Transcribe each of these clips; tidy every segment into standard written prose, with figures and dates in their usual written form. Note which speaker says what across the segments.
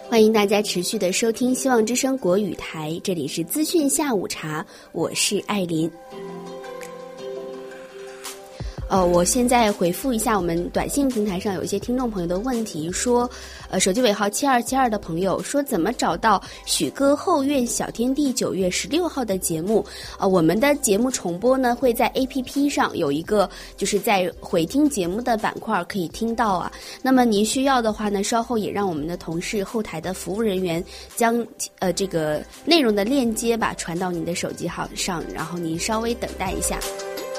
Speaker 1: 欢迎大家持续的收听希望之声国语台，这里是资讯下午茶，我是艾琳。我现在回复一下我们短信平台上有一些听众朋友的问题，说手机尾号7272的朋友说怎么找到许歌后院小天地9月16号的节目。我们的节目重播呢会在 APP 上有一个就是在回听节目的板块可以听到啊。那么您需要的话呢，稍后也让我们的同事后台的服务人员将这个内容的链接吧传到您的手机号上，然后您稍微等待一下。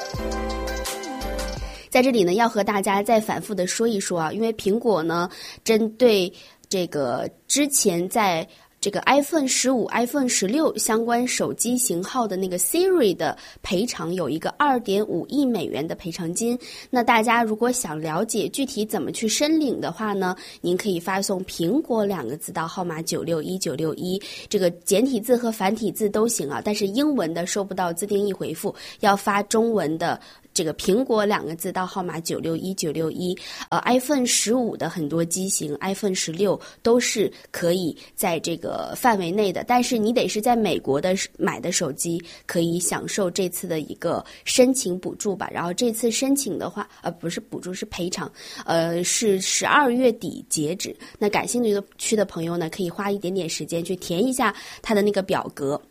Speaker 1: 在这里呢，要和大家再反复的说一说啊，因为苹果呢，针对这个之前在这个 iPhone 15、iPhone 16相关手机型号的那个 Siri 的赔偿有一个2.5亿美元的赔偿金。那大家如果想了解具体怎么去申领的话呢，您可以发送苹果2个字到号码961961，这个简体字和繁体字都行啊，但是英文的收不到自定义回复，要发中文的这个苹果2个字到号码961961。iPhone 15的很多机型 iPhone 16都是可以在这个范围内的，但是你得是在美国的买的手机可以享受这次的一个申请补助吧。然后这次申请的话不是补助是赔偿，是12月底截止。那感兴趣的朋友呢，可以花一点点时间去填一下它的那个表格。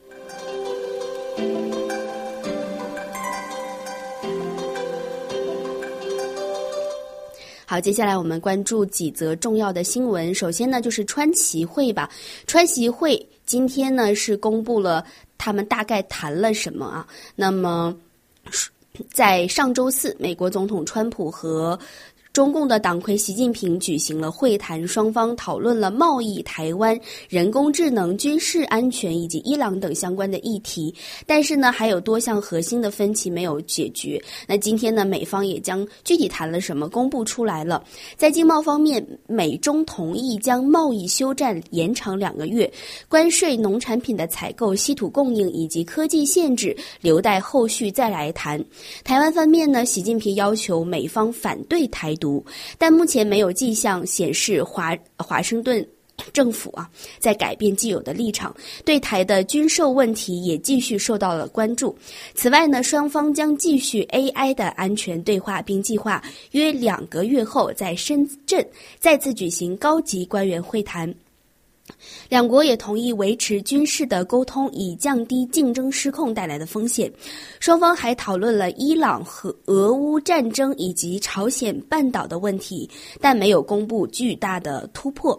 Speaker 1: 好，接下来我们关注几则重要的新闻。首先呢，就是川崎会吧。川崎会今天呢是公布了他们大概谈了什么啊？那么在上周四，美国总统川普和中共的党魁习近平举行了会谈，双方讨论了贸易、台湾、人工智能、军事安全以及伊朗等相关的议题。但是呢，还有多项核心的分歧没有解决。那今天呢，美方也将具体谈了什么公布出来了。在经贸方面，美中同意将贸易休战延长2个月，关税、农产品的采购、稀土供应以及科技限制留待后续再来谈。台湾方面呢，习近平要求美方反对台独，但目前没有迹象显示华盛顿政府在改变既有的立场，对台的军售问题也继续受到了关注。此外呢，双方将继续 AI 的安全对话，并计划约2个月后在深圳再次举行高级官员会谈。两国也同意维持军事的沟通，以降低竞争失控带来的风险。双方还讨论了伊朗和俄乌战争以及朝鲜半岛的问题，但没有公布巨大的突破。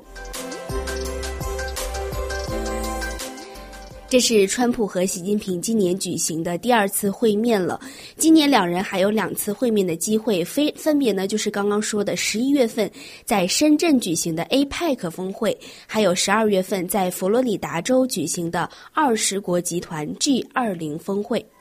Speaker 1: 这是川普和习近平今年举行的第2次会面了。今年两人还有2次会面的机会，分别呢就是刚刚说的11月份在深圳举行的 APEC 峰会，还有12月份在佛罗里达州举行的20国集团 G20 峰会。